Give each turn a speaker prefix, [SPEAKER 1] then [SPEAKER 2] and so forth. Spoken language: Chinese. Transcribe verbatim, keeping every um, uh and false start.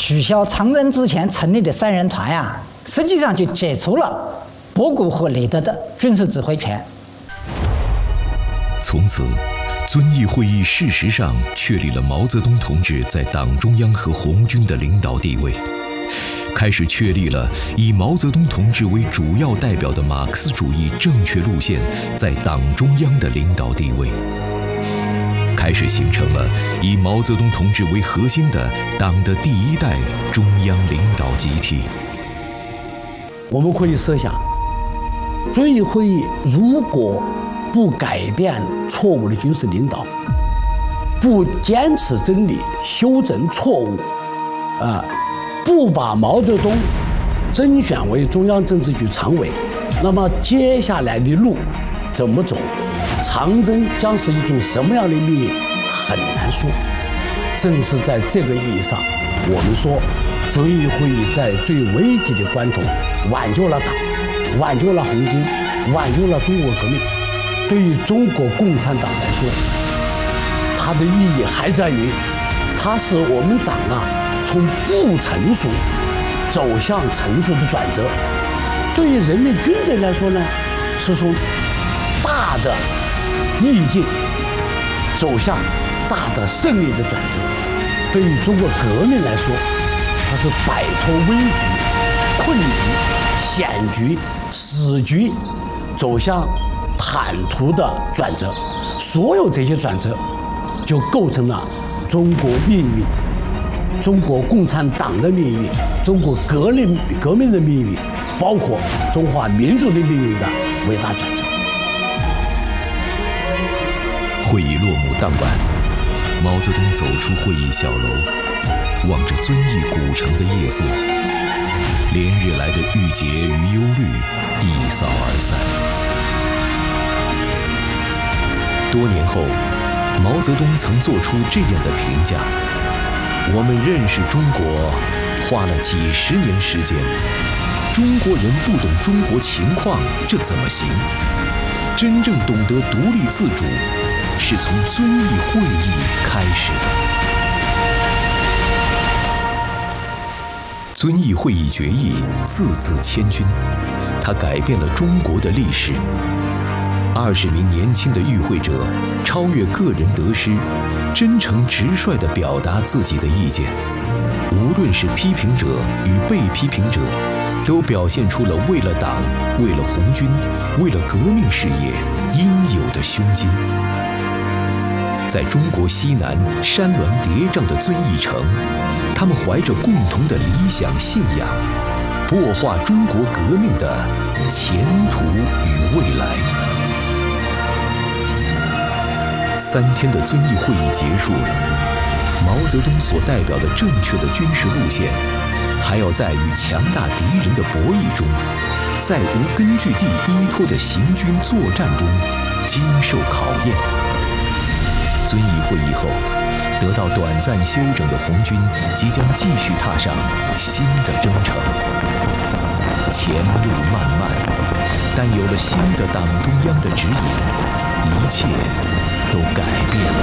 [SPEAKER 1] 取消长征之前成立的三人团呀，实际上就解除了博古和雷德的军事指挥权。
[SPEAKER 2] 从此，遵义会议事实上确立了毛泽东同志在党中央和红军的领导地位，开始确立了以毛泽东同志为主要代表的马克思主义正确路线在党中央的领导地位，开始形成了以毛泽东同志为核心的党的第一代中央领导集体。
[SPEAKER 3] 我们可以设想，遵义会议如果不改变错误的军事领导，不坚持真理、修正错误，啊、呃，不把毛泽东甄选为中央政治局常委，那么接下来的路怎么走？长征将是一种什么样的命运，很难说。正是在这个意义上，我们说，遵义会议在最危急的关头挽救了党，挽救了红军，挽救了中国革命。对于中国共产党来说，它的意义还在于，它是我们党啊从不成熟走向成熟的转折。对于人民军队来说呢，是从大的逆境走向大的胜利的转折。对于中国革命来说，它是摆脱危局、困局、险局、死局，走向坦途的转折。所有这些转折就构成了中国命运、中国共产党的命运、中国革命革命的命运，包括中华民族的命运的伟大转折。
[SPEAKER 2] 会议落幕当晚，毛泽东走出会议小楼，望着遵义古城的夜色，连日来的郁结与忧虑一扫而散。多年后，毛泽东曾做出这样的评价：我们认识中国花了几十年时间，中国人不懂中国情况，这怎么行？真正懂得独立自主，是从遵义会议开始的。遵义会议决议字字千钧，它改变了中国的历史。二十名年轻的与会者超越个人得失，真诚直率地表达自己的意见。无论是批评者与被批评者，都表现出了为了党、为了红军、为了革命事业应有的胸襟。在中国西南山峦叠嶂的遵义城，他们怀着共同的理想信仰，擘画中国革命的前途与未来。三天的遵义会议结束了，毛泽东所代表的正确的军事路线，还要在与强大敌人的博弈中，在无根据地依托的行军作战中经受考验。遵义会议后，得到短暂休整的红军即将继续踏上新的征程。前路漫漫，但有了新的党中央的指引，一切都改变了。